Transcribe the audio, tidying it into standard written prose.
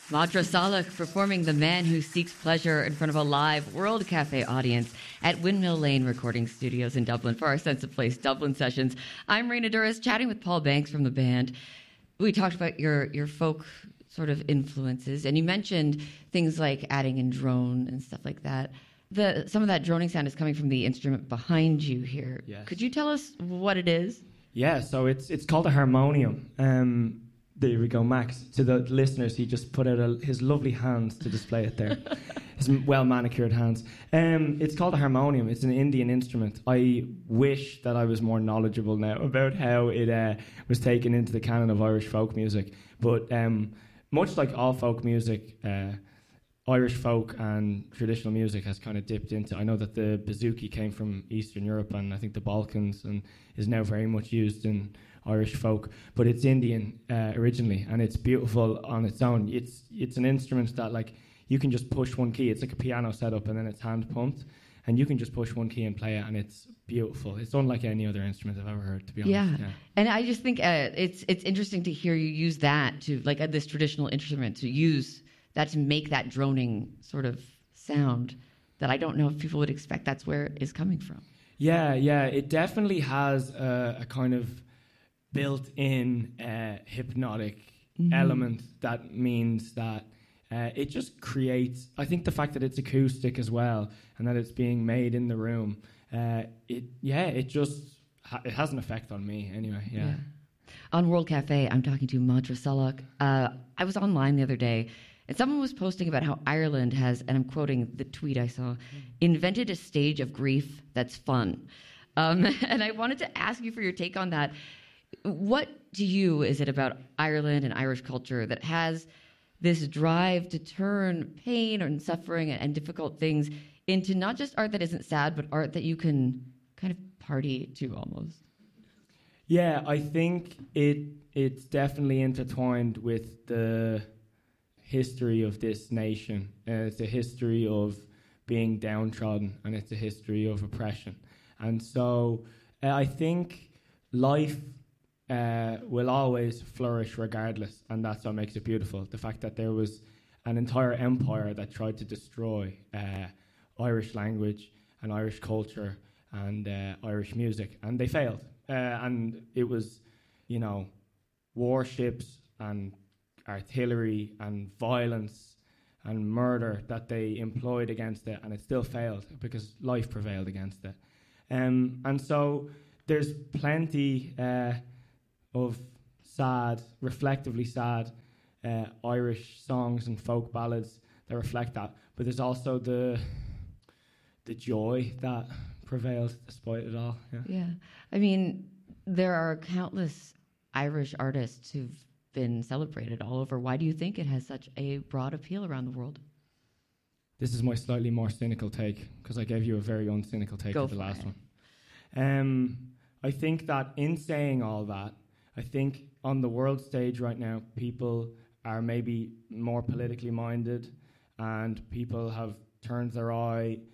Madra Salak performing The Man Who Seeks Pleasure in front of a live World Cafe audience at Windmill Lane Recording Studios in Dublin for our Sense of Place Dublin sessions. I'm Raina Duras, chatting with Paul Banks from the band. We talked about your folk sort of influences, and you mentioned things like adding in drone and stuff like that. Some of that droning sound is coming from the instrument behind you here. Yes. Could you tell us what it is? Yeah, so it's called a harmonium. There we go, Max. To the listeners, he just put out his lovely hands to display it there. His well-manicured hands. It's called a harmonium. It's an Indian instrument. I wish that I was more knowledgeable now about how it was taken into the canon of Irish folk music. But much like all folk music, Irish folk and traditional music has kind of dipped into... I know that the bouzouki came from Eastern Europe and I think the Balkans and is now very much used in Irish folk, but it's Indian originally, and it's beautiful on its own. It's an instrument that, like, you can just push one key. It's like a piano setup, and then it's hand pumped, and you can just push one key and play it, and it's beautiful. It's unlike any other instrument I've ever heard, to be honest. Yeah. And I just think it's interesting to hear you use that to, like, this traditional instrument, to use that to make that droning sort of sound that I don't know if people would expect that's where it is coming from. Yeah, it definitely has a kind of built-in hypnotic element that means that it just creates... I think the fact that it's acoustic as well and that it's being made in the room, it has an effect on me anyway, yeah. On World Cafe, I'm talking to Madra Salak. I was online the other day, and someone was posting about how Ireland has, and I'm quoting the tweet I saw, invented a stage of grief that's fun. And I wanted to ask you for your take on that. What to you is it about Ireland and Irish culture that has this drive to turn pain and suffering and difficult things into not just art that isn't sad, but art that you can kind of party to almost? Yeah, I think it's definitely intertwined with the history of this nation. It's a history of being downtrodden, and it's a history of oppression. And so I think life will always flourish regardless, and that's what makes it beautiful. The fact that there was an entire empire that tried to destroy Irish language and Irish culture and Irish music, and they failed. And it was, warships and artillery and violence and murder that they employed against it, and it still failed because life prevailed against it. And so there's plenty of sad, reflectively sad Irish songs and folk ballads that reflect that. But there's also the joy that prevails despite it all. Yeah. I mean, there are countless Irish artists who've been celebrated all over. Why do you think it has such a broad appeal around the world? This is my slightly more cynical take, because I gave you a very uncynical take for the last one. I think that in saying all that, I think on the world stage right now, people are maybe more politically minded, and people have turned their eye